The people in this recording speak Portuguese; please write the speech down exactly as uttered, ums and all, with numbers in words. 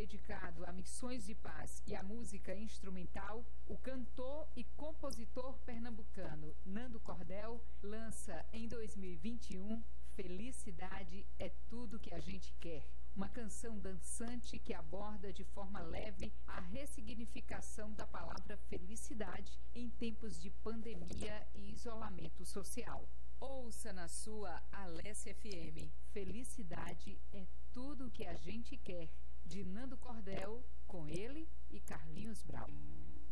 dedicado a missões de paz e a música instrumental, o cantor e compositor pernambucano Nando Cordel lança em dois mil e vinte e um Felicidade é Tudo Que a Gente Quer, uma canção dançante que aborda de forma leve a ressignificação da palavra felicidade em tempos de pandemia e isolamento social. Ouça na sua Alessia F M. Felicidade é Tudo Que a Gente Quer, de Nando Cordel, com ele e Carlinhos Brau.